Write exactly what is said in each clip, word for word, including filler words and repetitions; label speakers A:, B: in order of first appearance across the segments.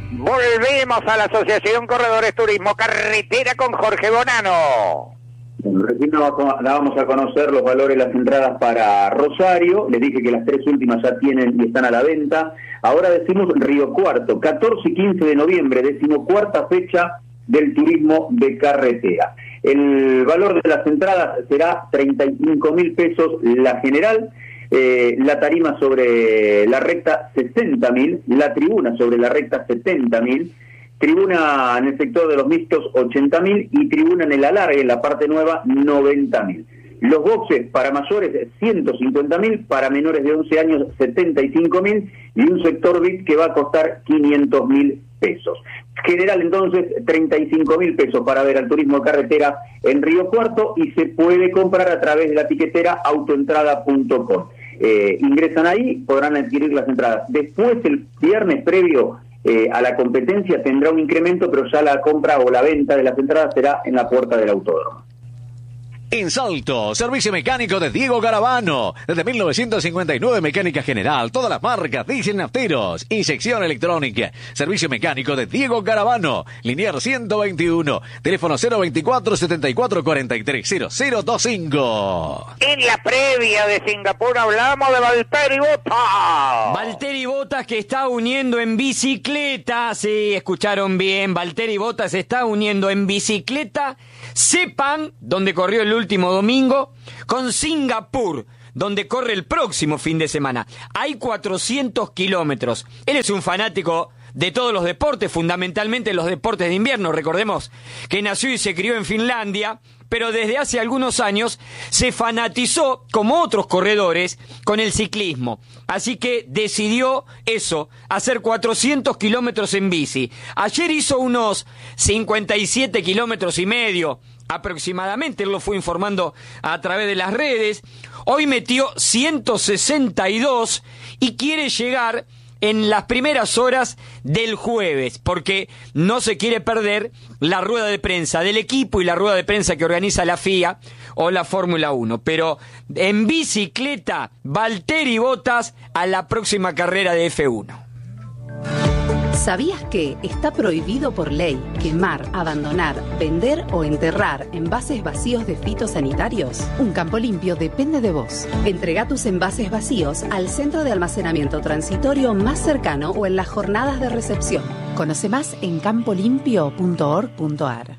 A: Volvemos a la Asociación Corredores Turismo Carretera con Jorge Bonano.
B: Bueno, recién dábamos a conocer los valores de las entradas para Rosario. Les dije que las tres últimas ya tienen y están a la venta. Ahora decimos Río Cuarto, catorce y quince de noviembre, decimocuarta fecha del turismo de carretera. El valor de las entradas será treinta y cinco mil pesos la general. Eh, la tarima sobre la recta sesenta mil, la tribuna sobre la recta setenta mil, tribuna en el sector de los mixtos ochenta mil y tribuna en el alargue, en la parte nueva, noventa mil. Los boxes para mayores ciento cincuenta mil, para menores de once años setenta y cinco mil y un sector V I P que va a costar quinientos mil pesos. General entonces treinta y cinco mil pesos para ver al turismo de carretera en Río Cuarto y se puede comprar a través de la tiquetera autoentrada punto com. Eh, ingresan ahí, podrán adquirir las entradas. Después, el viernes previo eh, a la competencia tendrá un incremento, pero ya la compra o la venta de las entradas será en la puerta del autódromo.
C: En Salto, servicio mecánico de Diego Garavano. Desde mil novecientos cincuenta y nueve, mecánica general, todas las marcas, diésel nafteros, inyección electrónica. Servicio mecánico de Diego Garavano. Linier ciento veintiuno, teléfono cero veinticuatro, setenta y cuatro, cuarenta y tres, cero cero veinticinco.
A: En la previa de Singapur hablamos de Valtteri Bottas.
D: Valtteri Bottas que está uniendo en bicicleta. Sí, escucharon bien. Valtteri Bottas está uniendo en bicicleta Sepang, donde corrió el último domingo, con Singapur, donde corre el próximo fin de semana. Hay cuatrocientos kilómetros. Él es un fanático de todos los deportes, fundamentalmente los deportes de invierno. Recordemos que nació y se crió en Finlandia, pero desde hace algunos años se fanatizó, como otros corredores, con el ciclismo. Así que decidió eso, hacer cuatrocientos kilómetros en bici. Ayer hizo unos cincuenta y siete kilómetros y medio, aproximadamente, él lo fue informando a través de las redes. Hoy metió ciento sesenta y dos y quiere llegar en las primeras horas del jueves, porque no se quiere perder la rueda de prensa del equipo y la rueda de prensa que organiza la F I A o la Fórmula uno. Pero en bicicleta, Valtteri Bottas a la próxima carrera de F uno.
E: ¿Sabías que está prohibido por ley quemar, abandonar, vender o enterrar envases vacíos de fitosanitarios? Un Campo Limpio depende de vos. Entrega tus envases vacíos al centro de almacenamiento transitorio más cercano o en las jornadas de recepción. Conoce más en campo limpio punto org punto a r.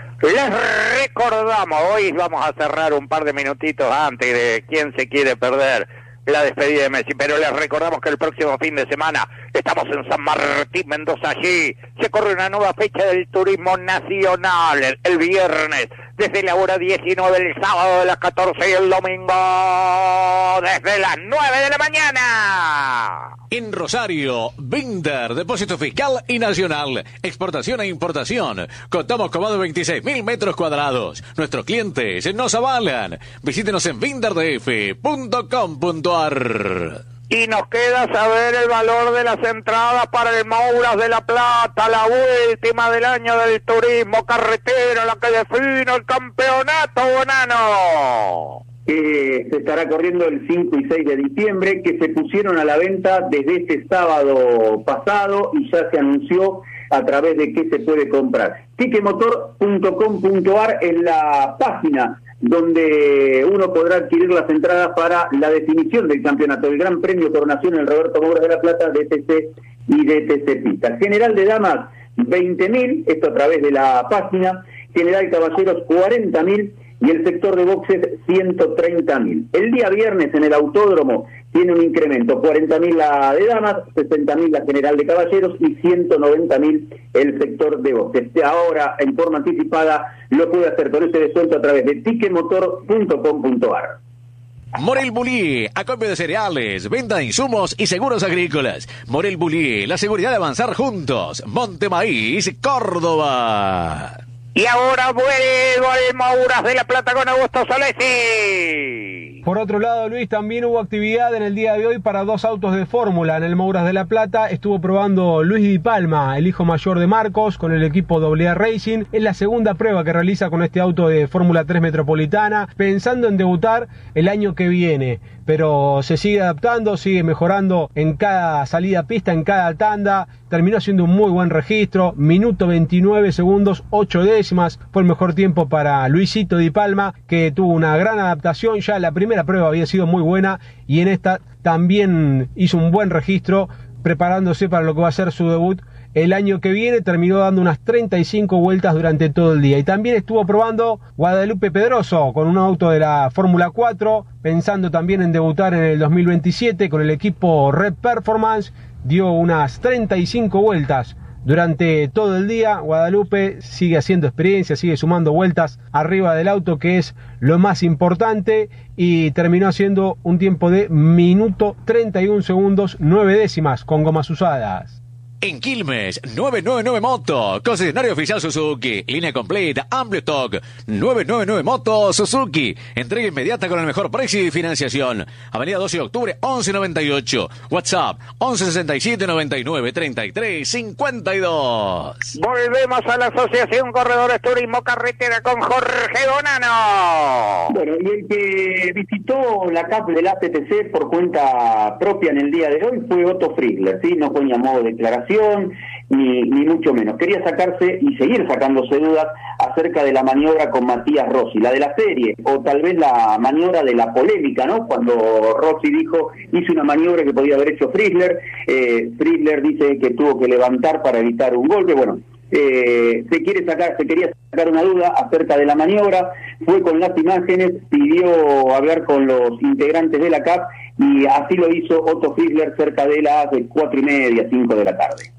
A: Les recordamos, hoy vamos a cerrar un par de minutitos antes de quién se quiere perder la despedida de Messi, pero les recordamos que el próximo fin de semana estamos en San Martín, Mendoza. Allí se corre una nueva fecha del turismo nacional, el, el viernes desde la hora diecinueve, el sábado de las catorce y el domingo desde las nueve de la mañana.
C: En Rosario, Binder, depósito fiscal y nacional, exportación e importación. Contamos con más de veintiséis mil metros cuadrados. Nuestros clientes nos avalan. Visítenos en binder d f punto com punto a r.
A: Y nos queda saber el valor de las entradas para el Mouras de la Plata, la última del año del turismo carretero, la que define el campeonato, Bonano.
B: Que se estará corriendo el cinco y seis de diciembre, que se pusieron a la venta desde este sábado pasado y ya se anunció a través de qué se puede comprar. tiquemotor punto com punto a r es la página donde uno podrá adquirir las entradas para la definición del campeonato, el Gran Premio Coronación, el Roberto Mouras de la Plata, D T C y D T C Pista. General de Damas, veinte mil, esto a través de la página. General Caballeros, cuarenta mil. Y el sector de boxes, ciento treinta mil. El día viernes en el autódromo tiene un incremento, cuarenta mil la de damas, sesenta mil la general de caballeros y ciento noventa mil el sector de boxes. Ahora, en forma anticipada, lo puede hacer con ese descuento a través de tiquemotor punto com punto a r.
C: Morel Bullier, acopio de cereales, venta de insumos y seguros agrícolas. Morel Bullier, la seguridad de avanzar juntos. Monte Maíz, Córdoba.
A: Y ahora vuelvo al Mouras de la Plata con Augusto Solesi.
F: Por otro lado, Luis, también hubo actividad en el día de hoy para dos autos de fórmula. En el Mouras de la Plata estuvo probando Luis Di Palma, el hijo mayor de Marcos, con el equipo doble A Racing. Es la segunda prueba que realiza con este auto de Fórmula tres Metropolitana, pensando en debutar el año que viene. Pero se sigue adaptando, sigue mejorando en cada salida a pista, en cada tanda. Terminó haciendo un muy buen registro, minuto veintinueve segundos, ocho décimas. Fue el mejor tiempo para Luisito Di Palma, que tuvo una gran adaptación. Ya la primera prueba había sido muy buena y en esta también hizo un buen registro, preparándose para lo que va a ser su debut el año que viene. Terminó dando unas treinta y cinco vueltas durante todo el día. Y también estuvo probando Guadalupe Pedroso con un auto de la Fórmula cuatro, pensando también en debutar en el dos mil veintisiete con el equipo Red Performance. Dio unas treinta y cinco vueltas durante todo el día. Guadalupe sigue haciendo experiencia, sigue sumando vueltas arriba del auto, que es lo más importante, y terminó haciendo un tiempo de minuto treinta y un segundos, nueve décimas con gomas usadas.
C: En Quilmes, novecientos noventa y nueve Moto, concesionario oficial Suzuki, línea completa, amplio stock, novecientos noventa y nueve Moto Suzuki, entrega inmediata con el mejor precio y financiación. Avenida doce de octubre, once noventa y ocho, WhatsApp, once sesenta y siete noventa y nueve treinta y tres cincuenta y dos.
A: Volvemos a la Asociación Corredores Turismo Carretera con Jorge Bonano.
B: Bueno, y el que visitó la C A P del A T T C por cuenta propia en el día de hoy fue Otto Friedler, ¿sí? No fue ni a modo de declaración, Ni, ni mucho menos. Quería sacarse y seguir sacándose dudas acerca de la maniobra con Matías Rossi, la de la serie, o tal vez la maniobra de la polémica, ¿no? Cuando Rossi dijo, hizo una maniobra que podía haber hecho Friedler, eh, Friedler dice que tuvo que levantar para evitar un golpe. Bueno, eh, se quiere sacar, se quería sacar una duda acerca de la maniobra, fue con las imágenes, pidió hablar con los integrantes de la C A P, y así lo hizo Otto Friedler cerca de las cuatro y media, cinco de la tarde.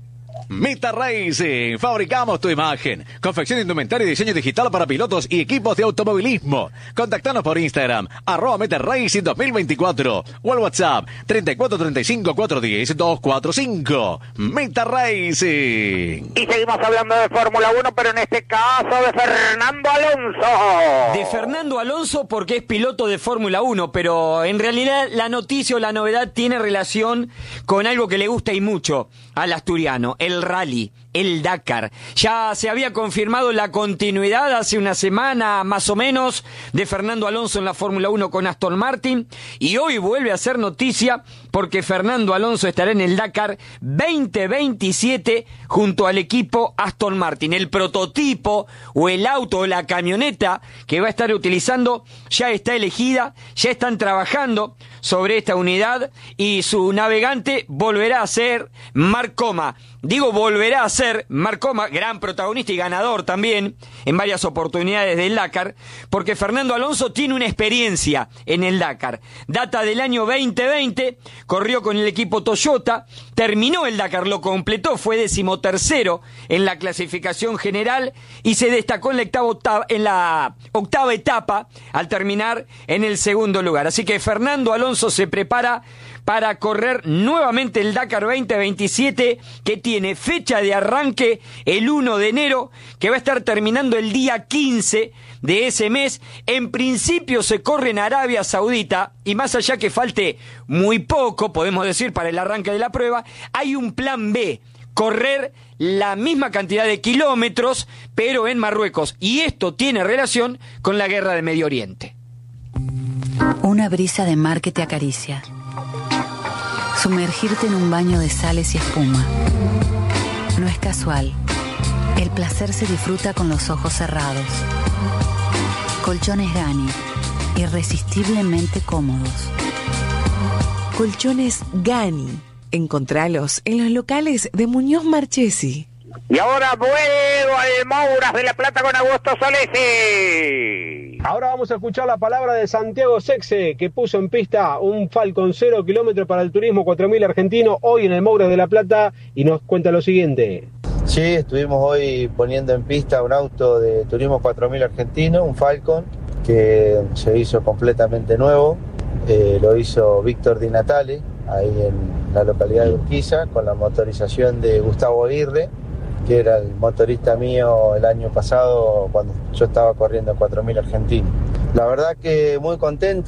C: Meta Racing, fabricamos tu imagen. Confección de indumentaria y diseño digital para pilotos y equipos de automovilismo. Contactanos por Instagram, arroba Meta Racing dos mil veinticuatro, o al WhatsApp treinta y cuatro treinta y cinco cuatrocientos diez doscientos cuarenta y cinco. Meta Racing.
A: Y seguimos hablando de Fórmula uno, pero en este caso de Fernando Alonso.
D: De Fernando Alonso porque es piloto de Fórmula uno, pero en realidad la noticia o la novedad tiene relación con algo que le gusta y mucho al asturiano, el rally, el Dakar. Ya se había confirmado la continuidad hace una semana más o menos de Fernando Alonso en la Fórmula uno con Aston Martin, y hoy vuelve a ser noticia porque Fernando Alonso estará en el Dakar veinte veintisiete junto al equipo Aston Martin. El prototipo o el auto o la camioneta que va a estar utilizando ya está elegida, ya están trabajando sobre esta unidad y su navegante volverá a ser Mark Coma. Digo volverá a ser Mark Coma, gran protagonista y ganador también en varias oportunidades del Dakar, porque Fernando Alonso tiene una experiencia en el Dakar. Data del año veinte veinte, corrió con el equipo Toyota, terminó el Dakar, lo completó, fue decimotercero en la clasificación general y se destacó en la octava, en la octava etapa al terminar en el segundo lugar. Así que Fernando Alonso se prepara para correr nuevamente el Dakar veinte veintisiete, que tiene fecha de arranque el uno de enero, que va a estar terminando el día quince de ese mes. En principio se corre en Arabia Saudita, y más allá que falte muy poco, podemos decir, para el arranque de la prueba, hay un plan B, correr la misma cantidad de kilómetros, pero en Marruecos, y esto tiene relación con la guerra de Medio Oriente.
G: Una brisa de mar que te acaricia. Sumergirte en un baño de sales y espuma. No es casual. El placer se disfruta con los ojos cerrados. Colchones Gani, irresistiblemente cómodos.
H: Colchones Gani. Encontralos en los locales de Muñoz Marchesi.
A: Y ahora vuelvo al Mouras de la Plata con Augusto Solesi.
F: Ahora vamos a escuchar la palabra de Santiago Sexe, que puso en pista un Falcon cero kilómetros para el turismo cuatro mil argentino hoy en el Mouras de la Plata, y nos cuenta lo siguiente.
I: Sí, estuvimos hoy poniendo en pista un auto de turismo cuatro mil argentino, un Falcon, que se hizo completamente nuevo. Eh, lo hizo Víctor Di Natale, ahí en la localidad de Urquiza, con la motorización de Gustavo Aguirre, que era el motorista mío el año pasado cuando yo estaba corriendo cuatro mil argentino. La verdad que muy contento,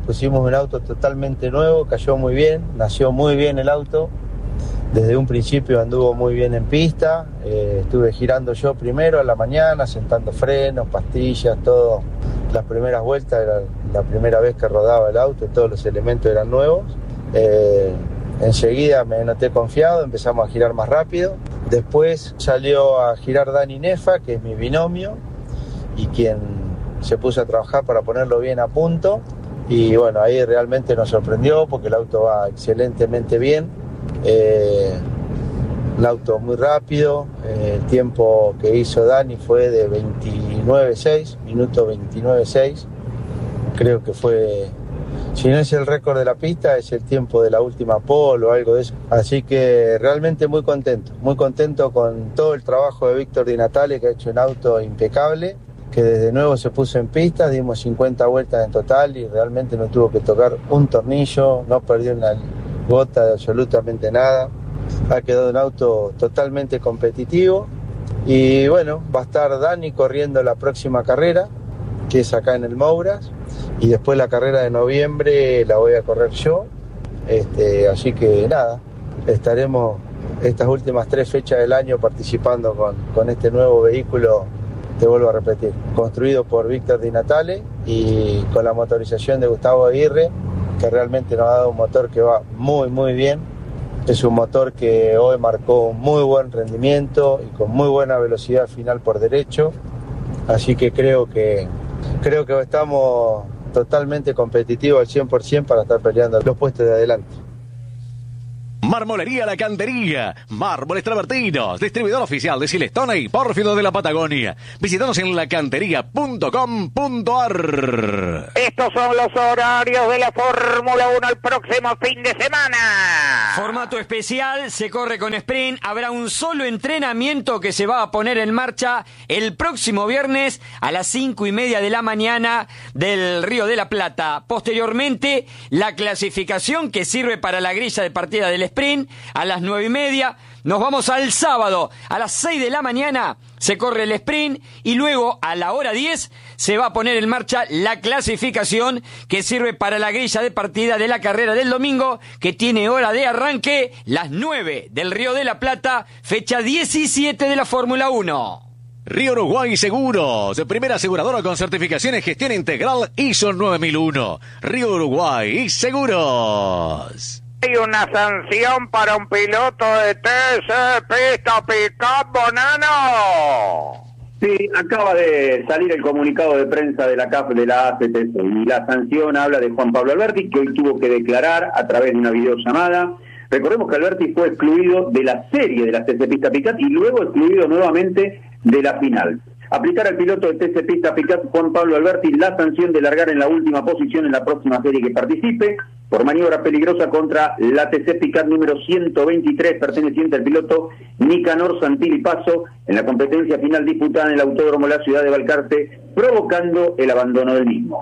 I: pusimos un auto totalmente nuevo, cayó muy bien, nació muy bien el auto. Desde un principio anduvo muy bien en pista, eh, estuve girando yo primero a la mañana, sentando frenos, pastillas, todo. Las primeras vueltas era la primera vez que rodaba el auto, todos los elementos eran nuevos. Eh, enseguida me noté confiado, empezamos a girar más rápido. Después salió a girar Dani Nefa, que es mi binomio, y quien se puso a trabajar para ponerlo bien a punto. Y bueno, ahí realmente nos sorprendió porque el auto va excelentemente bien. Eh, un auto muy rápido, eh, el tiempo que hizo Dani fue de veintinueve seis, minuto veintinueve seis, creo que fue, si no es el récord de la pista, es el tiempo de la última pole o algo de eso, así que realmente muy contento, muy contento con todo el trabajo de Víctor Di Natale, que ha hecho un auto impecable, que desde nuevo se puso en pista, dimos cincuenta vueltas en total y realmente no tuvo que tocar un tornillo, no perdió una gota de absolutamente nada. Ha quedado un auto totalmente competitivo y bueno, va a estar Dani corriendo la próxima carrera, que es acá en el Mouras, y después la carrera de noviembre la voy a correr yo, este, así que nada, estaremos estas últimas tres fechas del año participando con, con este nuevo vehículo, te vuelvo a repetir, construido por Víctor Di Natale y con la motorización de Gustavo Aguirre, que realmente nos ha dado un motor que va muy muy bien. Es un motor que hoy marcó un muy buen rendimiento y con muy buena velocidad final por derecho, así que creo que creo que estamos totalmente competitivos al cien por ciento para estar peleando los puestos de adelante.
C: Marmolería La Cantería, Mármoles Travertinos, distribuidor oficial de Silestone y Pórfido de la Patagonia. Visítanos en la cantería punto com punto a r.
A: Estos son los horarios de la Fórmula uno el próximo fin de semana.
D: Formato especial, se corre con sprint, habrá un solo entrenamiento que se va a poner en marcha el próximo viernes a las cinco y media de la mañana del Río de la Plata. Posteriormente, la clasificación que sirve para la grilla de partida del sprint a las nueve y media. Nos vamos al sábado a las seis de la mañana, se corre el sprint y luego a la hora diez se va a poner en marcha la clasificación que sirve para la grilla de partida de la carrera del domingo, que tiene hora de arranque las nueve del Río de la Plata, fecha diecisiete de la Fórmula uno.
C: Río Uruguay Seguros, primera aseguradora con certificación en gestión integral I S O nueve mil uno. Río Uruguay Seguros.
A: Hay una sanción para un piloto de T C Pista Pickup, Bonano.
B: Sí, acaba de salir el comunicado de prensa de la C A F de la A C T C y la sanción habla de Juan Pablo Alberti, que hoy tuvo que declarar a través de una videollamada. Recordemos que Alberti fue excluido de la serie de la T C Pista Pickup y luego excluido nuevamente de la final. Aplicar al piloto de T C Pista Pickup Juan Pablo Alberti la sanción de largar en la última posición en la próxima serie que participe por maniobra peligrosa contra la T C Pickup número ciento veintitrés perteneciente al piloto Nicanor Santilli Paso en la competencia final disputada en el Autódromo de la ciudad de Balcarce, provocando el abandono del mismo.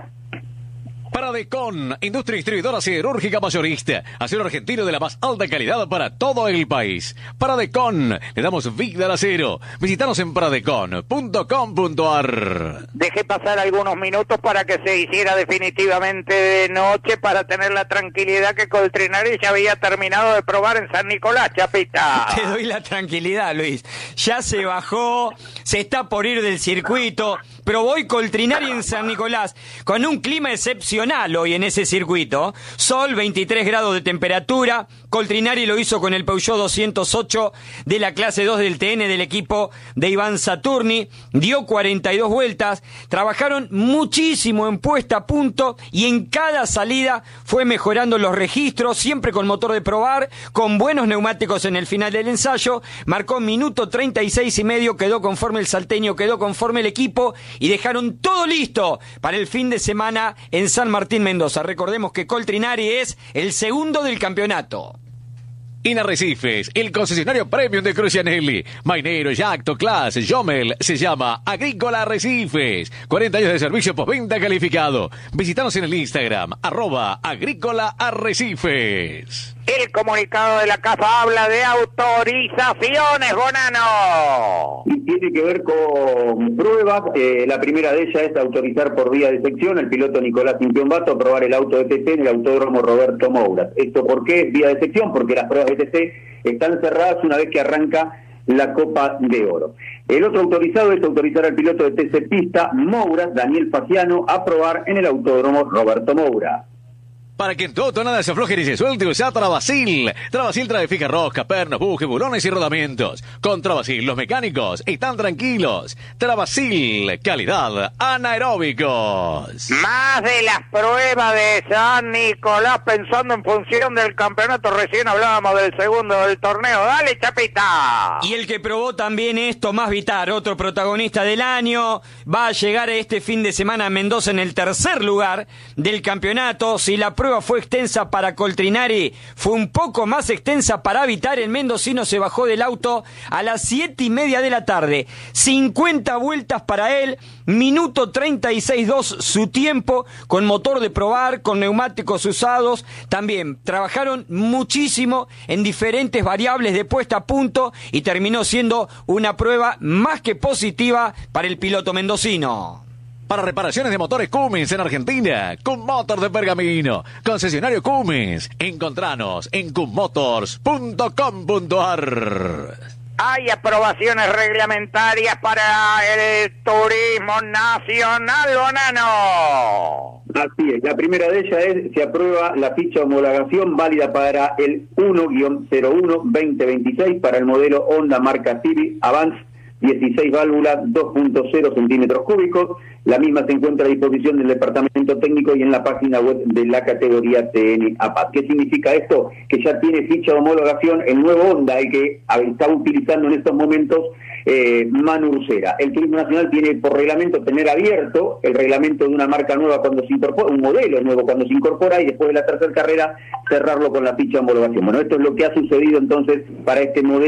C: Paradecon, industria distribuidora siderúrgica mayorista, acero argentino de la más alta calidad para todo el país. Paradecon, le damos vida al acero. Visítanos en paradecon punto com punto a r.
A: Dejé pasar algunos minutos para que se hiciera definitivamente de noche para tener la tranquilidad que Coltrinari ya había terminado de probar en San Nicolás, Chapita.
D: Te doy la tranquilidad, Luis. Ya se bajó, se está por ir del circuito. Probó hoy Coltrinari en San Nicolás con un clima excepcional hoy en ese circuito. Sol, veintitrés grados de temperatura. Coltrinari lo hizo con el Peugeot doscientos ocho de la clase dos del T N del equipo de Iván Saturni. Dio cuarenta y dos vueltas. Trabajaron muchísimo en puesta a punto y en cada salida fue mejorando los registros, siempre con motor de probar, con buenos neumáticos en el final del ensayo. Marcó minuto treinta y seis y medio, quedó conforme el salteño, quedó conforme el equipo y dejaron todo listo para el fin de semana en San Martín, Mendoza. Recordemos que Coltrinari es el segundo del campeonato.
C: En Arrecifes, el concesionario premium de Crucianelli, Mainero, Yacto, Class, Jomel, se llama Agrícola Arrecifes. cuarenta años de servicio postventa calificado. Visítanos en el Instagram, arroba Agrícola Arrecifes.
A: El comunicado de la casa habla de autorizaciones, Bonano.
B: Y tiene que ver con pruebas. Eh, la primera de ellas es autorizar por vía de sección al piloto Nicolás Impiombato a probar el auto de T C en el Autódromo Roberto Mouras. ¿Esto por qué es vía de sección? Porque las pruebas de T C están cerradas una vez que arranca la Copa de Oro. El otro autorizado es autorizar al piloto de T C Pista Mouras, Daniel Fagiano, a probar en el Autódromo Roberto Mouras.
C: Para que en todo nada se afloje ni se suelte, usa Travasil. Travasil trae fija rosca, pernos, bujes, bulones y rodamientos. Con Travasil los mecánicos están tranquilos. Travasil, calidad anaeróbicos.
A: Más de las pruebas de San Nicolás, pensando en función del campeonato, recién hablábamos del segundo del torneo. Dale, Chapita.
D: Y el que probó también es Tomás Vitar, otro protagonista del año. Va a llegar este fin de semana a Mendoza en el tercer lugar del campeonato. Si la prueba fue extensa para Coltrinari, fue un poco más extensa para Vitar. El mendocino se bajó del auto a las siete y media de la tarde. cincuenta vueltas para él, minuto treinta y seis dos su tiempo, con motor de probar, con neumáticos usados. También trabajaron muchísimo en diferentes variables de puesta a punto y terminó siendo una prueba más que positiva para el piloto mendocino.
C: Para reparaciones de motores Cummins en Argentina, Cummotor de Pergamino, concesionario Cummins. Encontranos en cummotors punto com punto ar.
A: Hay aprobaciones reglamentarias para el turismo nacional, Bonano.
B: Así es, la primera de ellas es, se aprueba la ficha de homologación válida para el uno guion cero uno veinte veintiséis para el modelo Honda marca Civic Avance, dieciséis válvulas, dos punto cero centímetros cúbicos. La misma se encuentra a disposición del departamento técnico y en la página web de la categoría T N A P A D. ¿Qué significa esto? Que ya tiene ficha de homologación el nuevo Honda, el que está utilizando en estos momentos eh, Manu Ursera. El Turismo Nacional tiene por reglamento tener abierto el reglamento de una marca nueva cuando se incorpora, un modelo nuevo cuando se incorpora, y después de la tercera carrera cerrarlo con la ficha de homologación. Bueno, esto es lo que ha sucedido entonces para este modelo